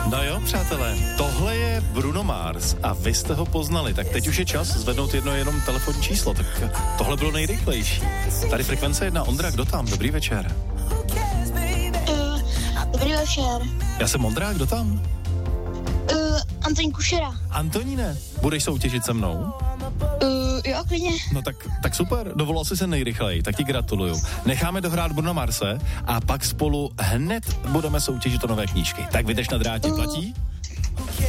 No jo, přátelé, tohle je Bruno Mars a vy jste ho poznali, tak teď už je čas zvednout jenom telefonní číslo, tak tohle bylo nejrychlejší. Tady frekvence 1, Ondra, kdo tam? Dobrý večer. Dobrý večer. Já jsem Ondra, kdo tam? Antonín Kušera. Antoníne, budeš soutěžit se mnou? Jo, klidně. No tak super, dovolal jsi se nejrychleji, tak ti gratuluju. Necháme dohrát Bruno Marse a pak spolu hned budeme soutěžit o nové knížky. Tak vydrž na drátě, platí?